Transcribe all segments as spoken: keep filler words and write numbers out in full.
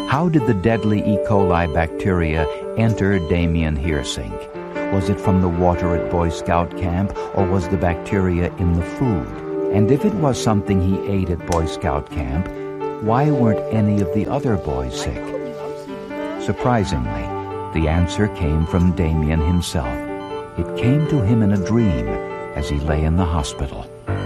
How did the deadly E. coli bacteria enter Damien Hirsink? Was it from the water at Boy Scout camp, or was the bacteria in the food? And if it was something he ate at Boy Scout camp, why weren't any of the other boys sick? Surprisingly, the answer came from Damien himself. It came to him in a dream as he lay in the hospital.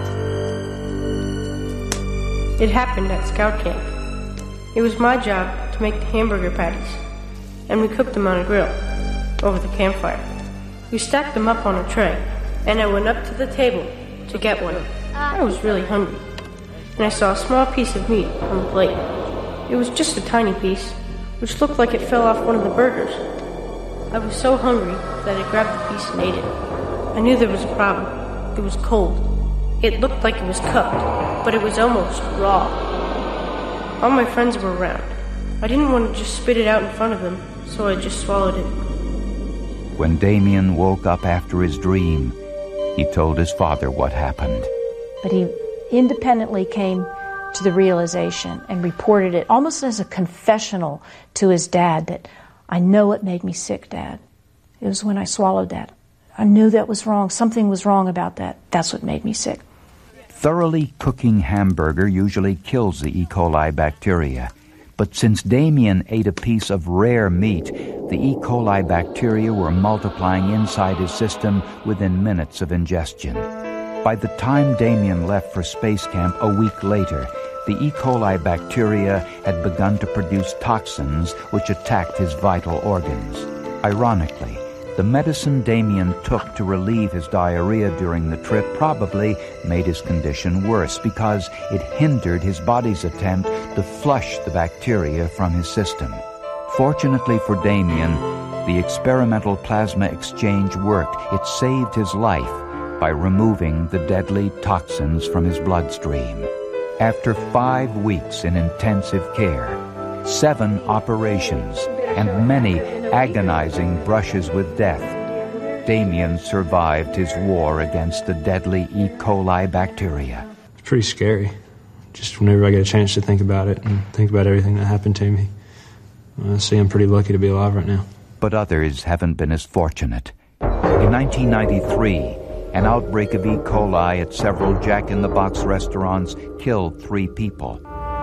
It happened at Scout camp. It was my job to make the hamburger patties, and we cooked them on a grill over the campfire. We stacked them up on a tray, and I went up to the table to get one. I was really hungry, and I saw a small piece of meat on the plate. It was just a tiny piece, which looked like it fell off one of the burgers. I was so hungry that I grabbed the piece and ate it. I knew there was a problem. It was cold. It looked like it was cooked, but it was almost raw. All my friends were around. I didn't want to just spit it out in front of them, so I just swallowed it. When Damien woke up after his dream, he told his father what happened. But he independently came to the realization and reported it almost as a confessional to his dad that, I know it made me sick, Dad. It was when I swallowed that. I knew that was wrong. Something was wrong about that. That's what made me sick. Thoroughly cooking hamburger usually kills the E. coli bacteria. But since Damien ate a piece of rare meat, the E. coli bacteria were multiplying inside his system within minutes of ingestion. By the time Damien left for space camp a week later, the E. coli bacteria had begun to produce toxins which attacked his vital organs. Ironically, the medicine Damien took to relieve his diarrhea during the trip probably made his condition worse because it hindered his body's attempt to flush the bacteria from his system. Fortunately for Damien, the experimental plasma exchange worked. It saved his life by removing the deadly toxins from his bloodstream. After five weeks in intensive care, seven operations, and many agonizing brushes with death, Damien survived his war against the deadly E. coli bacteria. It's pretty scary. Just whenever I get a chance to think about it and think about everything that happened to me, I see I'm pretty lucky to be alive right now. But others haven't been as fortunate. In nineteen ninety-three, an outbreak of E. coli at several Jack-in-the-Box restaurants killed three people.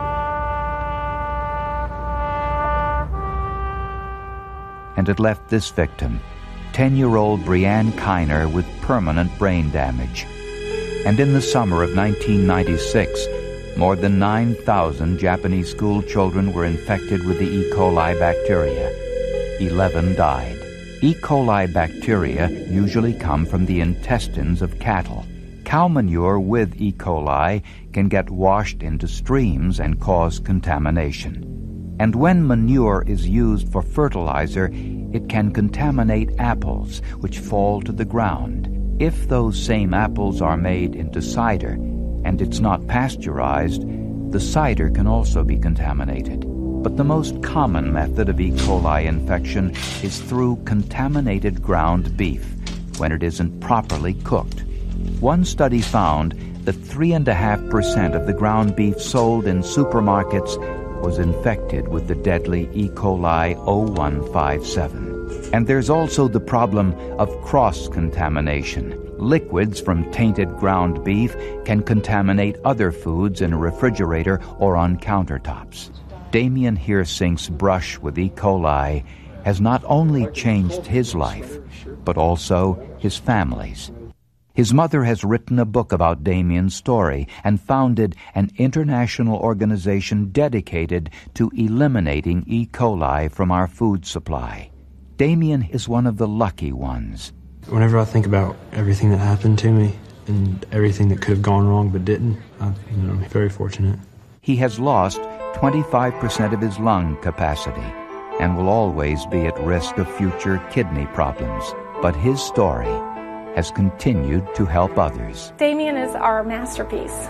And it left this victim, ten-year-old Brianne Kiner, with permanent brain damage. And in the summer of nineteen ninety-six, more than nine thousand Japanese school children were infected with the E. coli bacteria. Eleven died. E. coli bacteria usually come from the intestines of cattle. Cow manure with E. coli can get washed into streams and cause contamination. And when manure is used for fertilizer, it can contaminate apples, which fall to the ground. If those same apples are made into cider, and it's not pasteurized, the cider can also be contaminated. But the most common method of E. coli infection is through contaminated ground beef, when it isn't properly cooked. One study found that three point five percent of the ground beef sold in supermarkets was infected with the deadly E. coli oh one five seven. And there's also the problem of cross-contamination. Liquids from tainted ground beef can contaminate other foods in a refrigerator or on countertops. Damien Hirsink's brush with E. coli has not only changed his life, but also his family's. His mother has written a book about Damien's story and founded an international organization dedicated to eliminating E. coli from our food supply. Damien is one of the lucky ones. Whenever I think about everything that happened to me and everything that could have gone wrong but didn't, I'm you know, very fortunate. He has lost twenty-five percent of his lung capacity and will always be at risk of future kidney problems. But his story has continued to help others. Damien is our masterpiece.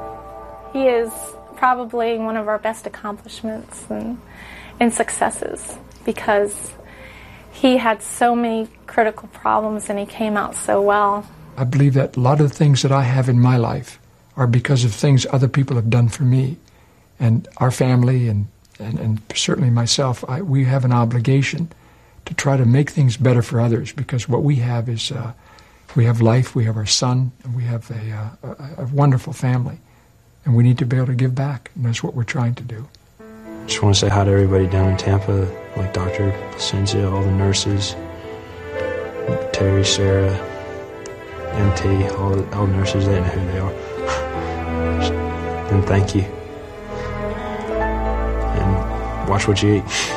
He is probably one of our best accomplishments and, and successes because he had so many critical problems and he came out so well. I believe that a lot of the things that I have in my life are because of things other people have done for me and our family and and, and certainly myself, I, we have an obligation to try to make things better for others, because what we have is uh, we have life, we have our son, and we have a, uh, a, a wonderful family, and we need to be able to give back, and that's what we're trying to do. Just want to say hi to everybody down in Tampa, like Doctor Placencia, all the nurses, Terry, Sarah, M T, all the, all the nurses, they know who they are. And thank you. And watch what you eat.